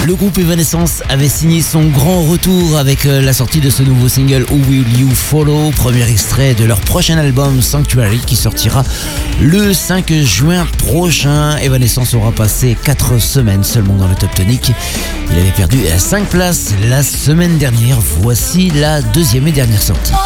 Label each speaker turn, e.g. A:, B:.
A: Le groupe Evanescence avait signé son grand retour avec la sortie de ce nouveau single Who Will You Follow, premier extrait de leur prochain album Sanctuary qui sortira le 5 juin prochain. Evanescence aura passé 4 semaines seulement dans le Top Tonic. Il avait perdu 5 places la semaine dernière. Voici la deuxième et dernière sortie.